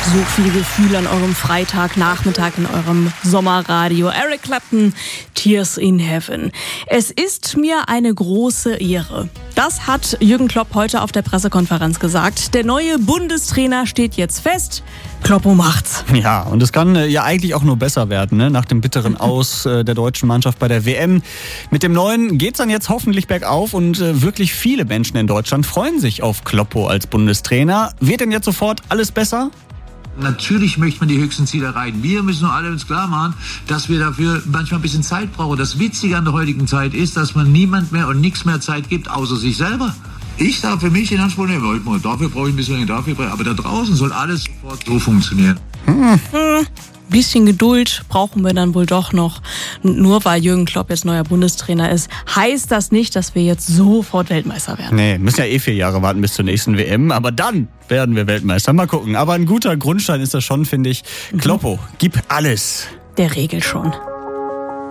so viel Gefühl an eurem Freitagnachmittag in eurem Sommerradio. Eric Clapton, Tears in Heaven. Es ist mir eine große Ehre. Das hat Jürgen Klopp heute auf der Pressekonferenz gesagt. Der neue Bundestrainer steht jetzt fest. Kloppo macht's. Ja, und es kann ja eigentlich auch nur besser werden, ne? Nach dem bitteren Aus der deutschen Mannschaft bei der WM. Mit dem Neuen geht's dann jetzt hoffentlich bergauf und wirklich viele Menschen in Deutschland freuen sich auf Kloppo als Bundestrainer. Wird denn jetzt sofort alles besser? Natürlich möchte man die höchsten Ziele erreichen. Wir müssen nur alle uns klar machen, dass wir dafür manchmal ein bisschen Zeit brauchen. Das Witzige an der heutigen Zeit ist, dass man niemand mehr und nichts mehr Zeit gibt, außer sich selber. Ich darf für mich in Anspruch nehmen, dafür brauche ich ein bisschen, aber da draußen soll alles sofort so funktionieren. Bisschen Geduld brauchen wir dann wohl doch noch. Nur weil Jürgen Klopp jetzt neuer Bundestrainer ist, heißt das nicht, dass wir jetzt sofort Weltmeister werden. Nee, müssen ja 4 Jahre warten bis zur nächsten WM, aber dann werden wir Weltmeister. Mal gucken. Aber ein guter Grundstein ist das schon, finde ich. Kloppo, gib alles. Der Regel schon.